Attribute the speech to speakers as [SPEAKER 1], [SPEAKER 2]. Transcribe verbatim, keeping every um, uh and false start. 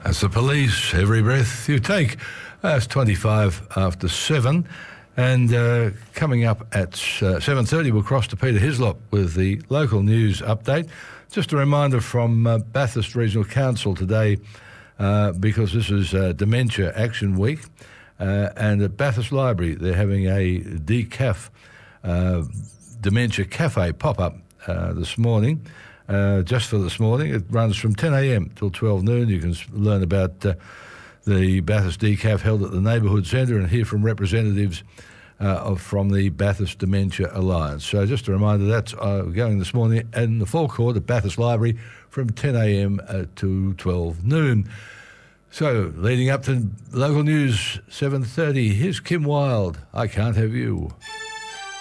[SPEAKER 1] That's the Police, Every Breath You Take. Uh, it's twenty-five after seven. And uh, coming up at uh, seven thirty, we'll cross to Peter Hislop with the local news update. Just a reminder from uh, Bathurst Regional Council today, uh, because this is uh, Dementia Action Week, uh, and at Bathurst Library they're having a decaf uh, Dementia Cafe pop-up uh, this morning. Uh, just for this morning. It runs from ten a.m. till twelve noon. You can learn about uh, the Bathurst Decaf held at the Neighbourhood Centre and hear from representatives uh, of, from the Bathurst Dementia Alliance. So just a reminder, that's uh, going this morning in the forecourt at Bathurst Library from ten a.m. Uh, to twelve noon. So leading up to local news, seven thirty, here's Kim Wilde, I Can't Have You.